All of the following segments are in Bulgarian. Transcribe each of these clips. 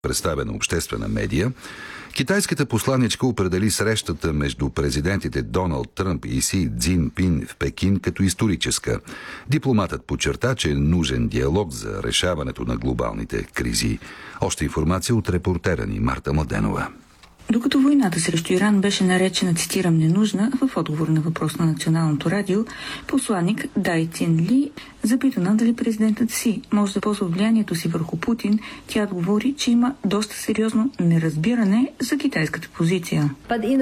представена обществена медия, китайската посланичка определи срещата между президентите Доналд Тръмп и Си Цзинпин в Пекин като историческа. Дипломатът подчерта, че е нужен диалог за решаването на глобалните кризи. Още информация от репортера ни Марта Младенова. Докато войната срещу Иран беше наречена, цитирам, ненужна, в отговор на въпрос на Националното радио, посланник Дай Цин Ли запитана дали президентът Си може да ползва влиянието си върху Путин, тя отговори, че има доста сериозно неразбиране за китайската позиция.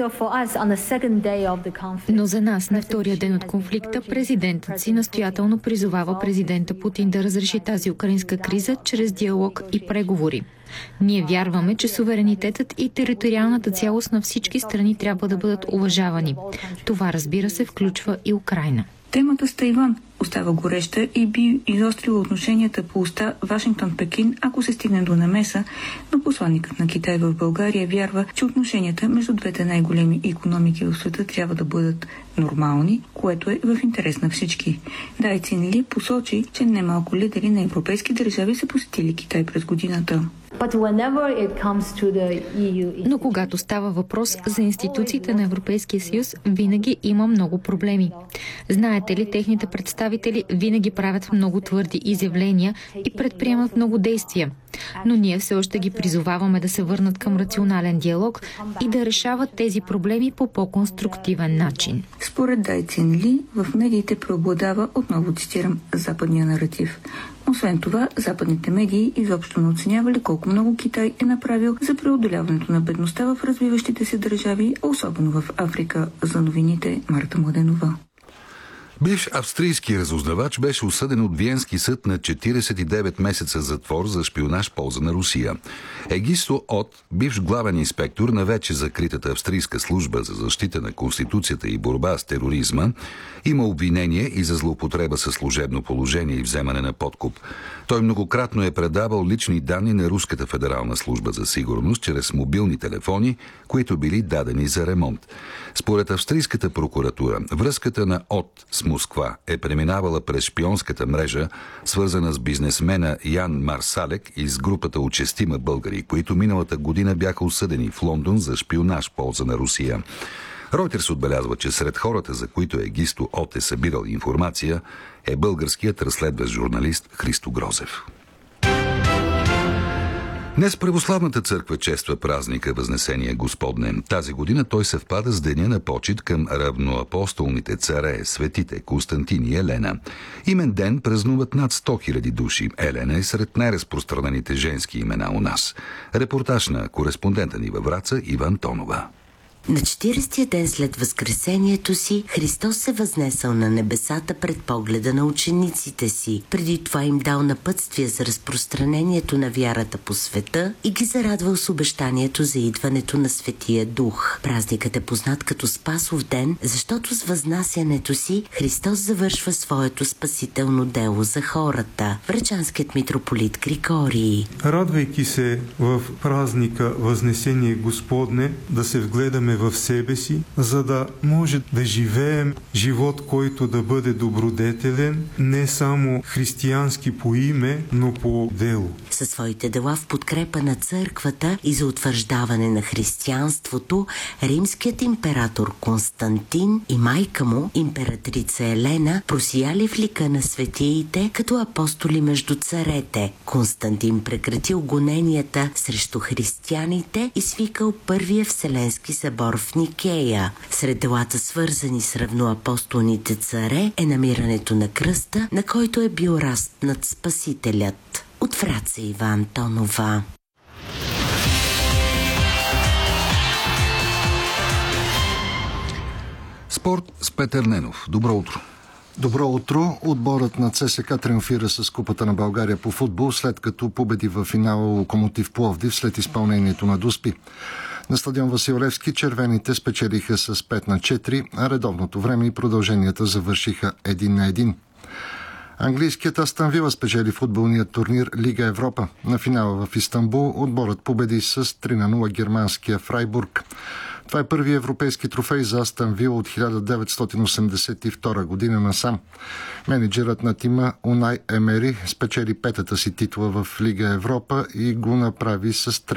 Но за нас на втория ден от конфликта президентът Си настоятелно призовава президента Путин да разреши тази украинска криза чрез диалог и преговори. Ние вярваме, че суверенитетът и териториалната цялост на всички страни трябва да бъдат уважавани. Това, разбира се, включва и Украйна. Темата с Тайван остава гореща и би изострила отношенията по оста Вашингтон-Пекин, ако се стигне до намеса, но посланникът на Китай в България вярва, че отношенията между двете най-големи икономики в света трябва да бъдат нормални, което е в интерес на всички. Дай Цин Ли посочи, че немалко лидери на европейски държави са посетили Китай през годината. Но когато става въпрос за институциите на Европейския съюз, винаги има много проблеми. Знаете ли, техните представители винаги правят много твърди изявления и предприемат много действия. Но ние все още ги призоваваме да се върнат към рационален диалог и да решават тези проблеми по по-конструктивен начин. Според Дай Цин Ли, в медиите преобладава, отново цитирам, западния наратив. Освен това, западните медии изобщо не оценявали колко много Китай е направил за преодоляването на бедността в развиващите се държави, особено в Африка. За новините Марта Младенова. Бивш австрийски разузнавач беше осъден от Виенски съд на 49 месеца затвор за шпионаж в полза на Русия. Егисто От, бивш главен инспектор на вече закритата австрийска служба за защита на Конституцията и борба с тероризма, има обвинение и за злоупотреба със служебно положение и вземане на подкуп. Той многократно е предавал лични данни на Руската федерална служба за сигурност чрез мобилни телефони, които били дадени за ремонт. Според австрийската прокуратура, връзката на От с Москва е преминавала през шпионската мрежа, свързана с бизнесмена Ян Марсалек и с групата от 6 българи, които миналата година бяха осъдени в Лондон за шпионаж в полза на Русия. Ройтерс отбелязва, че сред хората, за които Егисто От е събирал информация, е българският разследващ журналист Христо Грозев. Днес православната църква чества празника Възнесение Господне. Тази година той съвпада с деня на почит към равноапостолните царе, светите Константин и Елена. Имен ден празнуват над 100 000 души. Елена е сред най-разпространените женски имена у нас. Репортаж на кореспондента ни във Враца Ива Антонова. На 40-я ден след възкресението си, Христос се възнесъл на небесата пред погледа на учениците си. Преди това им дал напътствие за разпространението на вярата по света и ги зарадвал с обещанието за идването на Светия Дух. Празникът е познат като Спасов ден, защото с възнасянето си Христос завършва своето спасително дело за хората. Врачанският митрополит Григорий. Радвайки се в празника Възнесение Господне, да се вгледаме в себе си, за да може да живеем живот, който да бъде добродетелен, не само християнски по име, но по дело. Със своите дела в подкрепа на църквата и за утвърждаване на християнството, римският император Константин и майка му, императрица Елена, просияли в лика на светиите като апостоли между царете. Константин прекратил гоненията срещу християните и свикал Първия Вселенски събор в Никея. Сред делата, свързани с равноапостолните царе, е намирането на кръста, на който е бил разпнат Спасителят. От Враца Ива Антонова. Спорт с Петър Ненов. Добро утро. Добро утро. Отборът на ЦСКА триумфира с Купата на България по футбол, след като победи във финала Локомотив Пловдив след изпълнението на Дуспи. На стадион Васил Левски червените спечелиха с 5-4, а редовното време и продълженията завършиха 1-1. Английският Астън Вила спечели футболния турнир Лига Европа. На финала в Истанбул отборът победи с 3-0 германския Фрайбург. Това е първи европейски трофей за Астън Вила от 1982 година насам. Менеджерът на тима Унай Емери спечели 5-та си титла в Лига Европа и го направи с